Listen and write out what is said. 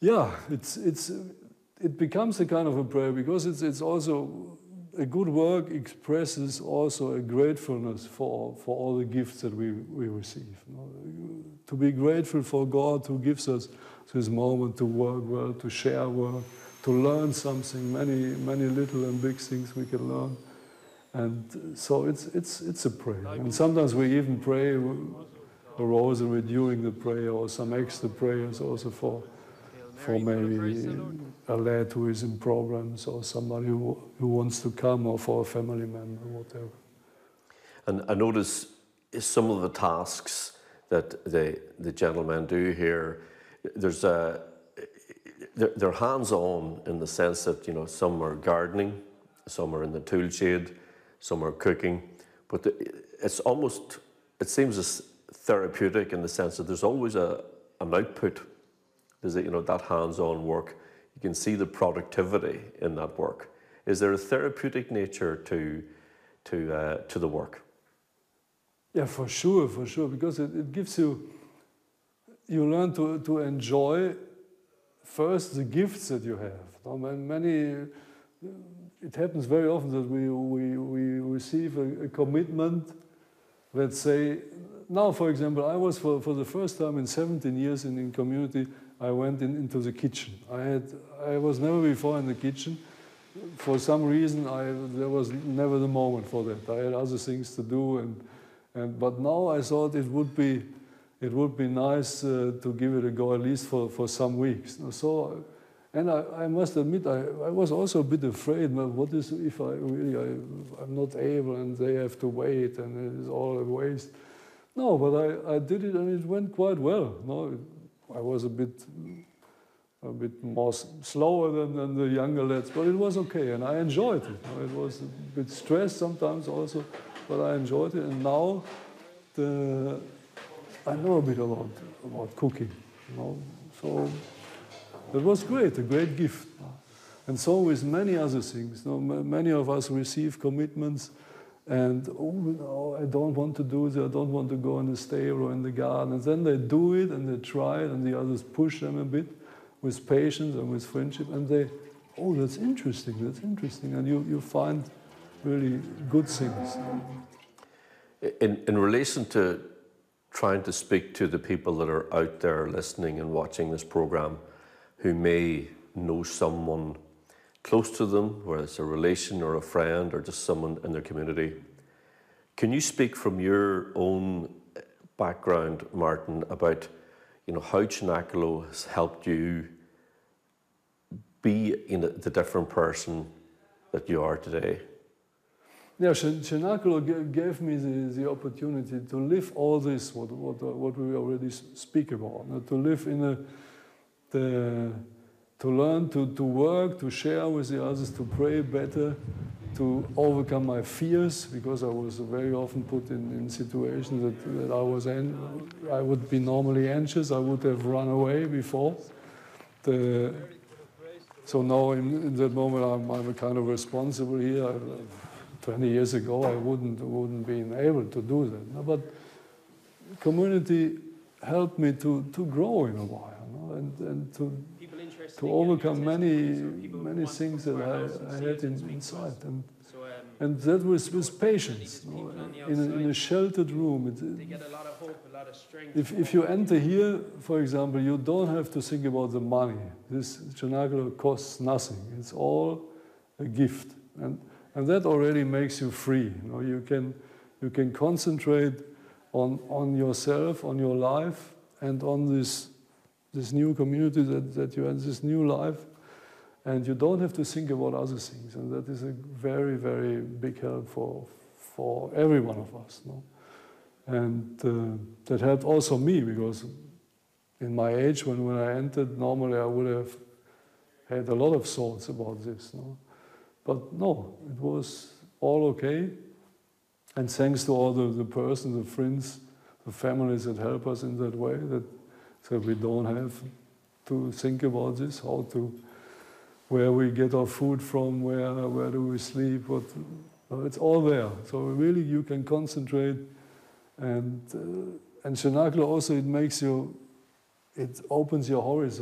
Yeah, it becomes a kind of a prayer because it's also a good work expresses also a gratefulness for all the gifts that we receive. You know, to be grateful for God who gives us this moment to work well, to share work, to learn something, many little and big things we can learn. And so it's a prayer. And sometimes we even pray a rosary during the prayer or some extra prayers also for maybe a lad who is in problems or somebody who wants to come or for a family member, whatever. And I notice some of the tasks that the gentlemen do here, they're hands-on in the sense that, you know, some are gardening, some are in the tool shed, some are cooking, but it seems as therapeutic in the sense that there's always an output. There's that hands-on work. You can see the productivity in that work. Is there a therapeutic nature to the work? Yeah, for sure, because it gives you learn to enjoy first the gifts that you have. It happens very often that we receive a commitment. Let's say, now for example, I was for the first time in 17 years in community, I went into the kitchen. I was never before in the kitchen. For some reason, there was never the moment for that. I had other things to do, but now I thought it would be nice to give it a go at least for some weeks. So, and I must admit, I was also a bit afraid. What is if I'm not able and they have to wait and it's all a waste? No, but I did it and it went quite well. No, I was a bit more slower than the younger lads, but it was okay and I enjoyed it. It was a bit stressed sometimes also, but I enjoyed it. And now I know a bit about cooking. So it was great, a great gift. And so with many other things. Many of us receive commitments and, I don't want to do this, I don't want to go in the stable or in the garden. And then they do it and they try it and the others push them a bit with patience and with friendship. And they, that's interesting. And you find really good things. In relation to trying to speak to the people that are out there listening and watching this program who may know someone close to them, whether it's a relation or a friend or just someone in their community. Can you speak from your own background, Martin, about how Cenacolo has helped you be the different person that you are today? Yeah, Cenacolo gave me the opportunity to live all this, what we already speak about, to live to learn to work, to share with the others, to pray better, to overcome my fears, because I was very often put in situations that I would be normally anxious. I would have run away before. So now in that moment I'm kind of responsible here. 20 years ago I wouldn't be able to do that. But community helped me to grow in a while, and to overcome many things that I had inside, and that was with patience. In a sheltered room, if you enter here, for example, you don't have to think about the money. This Cenacolo costs nothing. It's all a gift, and that already makes you free. You can concentrate on yourself, on your life, and on this new community that you have, this new life, and you don't have to think about other things. And that is a very, very big help for every one of us. And that helped also me, because in my age, when I entered, normally I would have had a lot of thoughts about this. But no, it was all okay. And thanks to all the persons, the friends, the families that help us in that way, so we don't have to think about this, where we get our food from, where do we sleep, it's all there. So really you can concentrate, and Cenacolo also, it opens your horizon.